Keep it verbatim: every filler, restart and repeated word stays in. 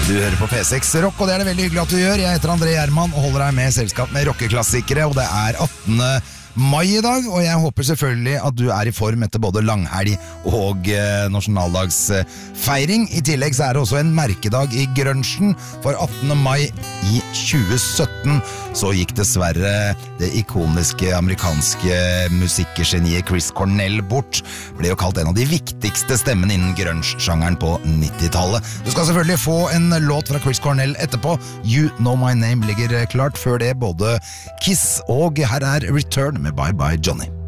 Du hører på P seks Rock, og det er det veldig hyggelig at du gjør. Jeg heter André Gjerman og holder deg med selskap med rockeklassikere, og det er attende mai i dag, og jeg håper selvfølgelig at du er i form etter både langhelg og eh, nasjonaldagsfeiring. I tillegg så er det også en merkedag i grunchen, for attende mai i tjue sytten så gikk dessverre det ikoniske amerikanske musikkgeniet Chris Cornell bort. Ble jo kalt en av de viktigste stemmene innen grunge-sjangeren på nittitallet. Du skal selvfølgelig få en låt fra Chris Cornell etterpå. You Know My Name ligger klart. Før det både Kiss og her er Return med Bye Bye Johnny.